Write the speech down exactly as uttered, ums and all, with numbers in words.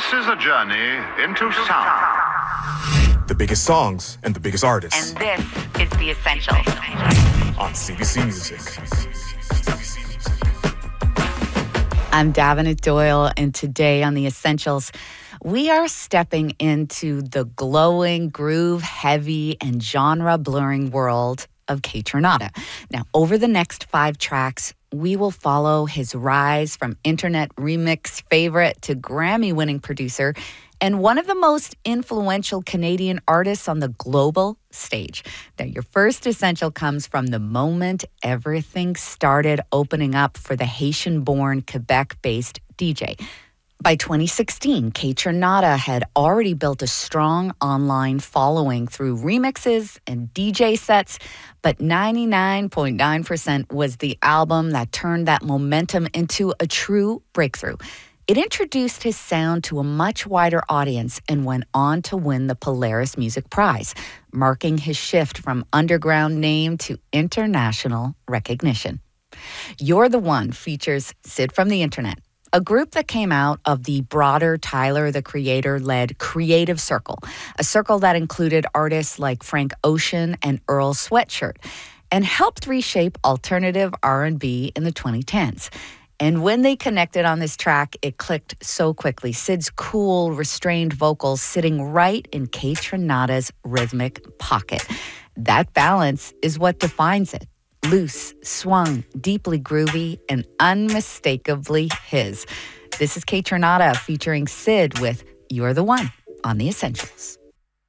is a journey into sound. The biggest songs and the biggest artists. And this is The Essentials. On C B C Music. I'm Davenant Doyle, and today on The Essentials, we are stepping into the glowing, groove-heavy, and genre-blurring world of Kaytranada. Now, over the next five tracks, we will follow his rise from internet remix favorite to Grammy-winning producer and one of the most influential Canadian artists on the global stage. Now, your first essential comes from the moment everything started opening up for the Haitian-born, Quebec-based D J. By twenty sixteen, Kaytranada had already built a strong online following through remixes and D J sets, but ninety-nine point nine percent was the album that turned that momentum into a true breakthrough. It introduced his sound to a much wider audience and went on to win the Polaris Music Prize, marking his shift from underground name to international recognition. You're the One features Sid from the Internet, a group that came out of the broader Tyler, the Creator-led Creative Circle, a circle that included artists like Frank Ocean and Earl Sweatshirt, and helped reshape alternative R and B in the twenty tens. And when they connected on this track, it clicked so quickly. Sid's cool, restrained vocals sitting right in Kaytranada's rhythmic pocket. That balance is what defines it. Loose, swung, deeply groovy, and unmistakably his. This is Kaytranada featuring Sid with You're the One on The Essentials.